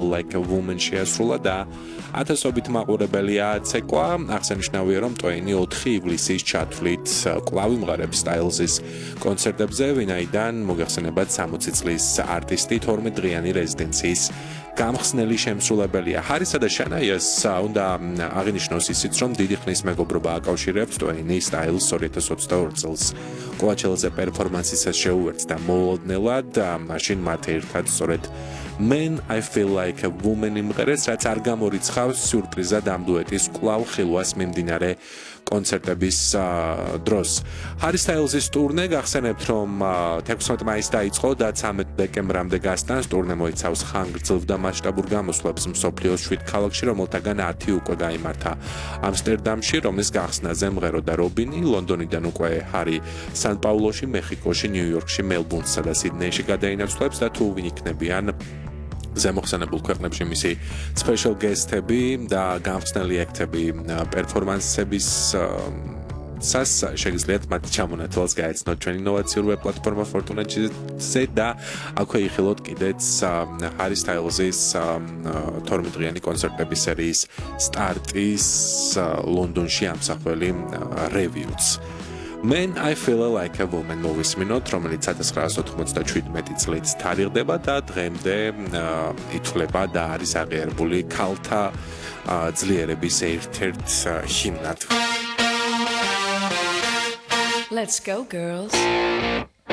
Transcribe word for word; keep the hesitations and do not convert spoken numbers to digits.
like a woman შეასრულა და ათასობით მაყურებელია ცეკვა. აღსანიშნავია, რომ ტვეინი ოთხი ივლისის ჩათვლით კვლავ იმღარებს სტაილზის კონცერტებზე, ვინაიდან მოგეხსენებათ სამოცი წლის არტისტი თორმეტ დღიანი რეზიდენციის გამხსნელი შემსრულებელია. ჰარისა და შანაიას უნდა აღინიშნოს ისიც, რომ დიდი ხნის მეგობრობა აკავშირებს ტვეინი სტაილს ორი ათას ოცდაორი წელს კოაჩელაზე პერფორმანსისას შეუერთდა მოულოდნელად, მაშინ მათ ერთად სწორედ Men I Feel Like a Woman იმღერეს, რაც არ გამორიცხავს სიურპრიზად ამ დუეტის კვლავ ხილვას მიმდინარე კონცერტების დროს. Harry Styles-ის ტურნე გახსენებთ, რომ თექვსმეტ მაისს დაიწყო და ცამეტ დეკემბრამდე გასტანს. ტურნე მოიცავს ხანგრძლივ და მასშტაბურ გამოსვლებს მსოფლიოს შვიდ ქალაქში, რომელთაგან ათი უკვე გაიმართა ამსტერდამში, რომლის გახსნაზე მღეროდა რობინი. ლონდონიდან უკვე ჰარი სან-პაულოში, მეხიკოში, ნიუ-იორკში, მელბურნსა და სიდნეიში გადაინაცვლებს და თუ ვინ იქნებიან ზემოხსენებულ ქვეყნებში მისი special guest-ები და გამხსნელი აქტები პერფორმანსების სას შეგიძლიათ მათ ჩამონათვალს გაეცნოთ ჩვენი ინოვაციურ ვებ პლატფორმა Fortuna-ზე და აქვე იხილოთ კიდეც Harry Styles-ის თორმეტ დღიანი კონცერტების სერიის სტარტის ლონდონში ამსახველი რევიუც. Men I Feel Like a Woman მოვისმინოთ, რომელიც ათას ცხრაასი ოთხმოცდაშვიდმეტი წლით თარიღდება და დღემდე ითვლება და არის აღიარებული ქალთა ძლიერების ერთ-ერთ ჰიმნად. Let's go girls.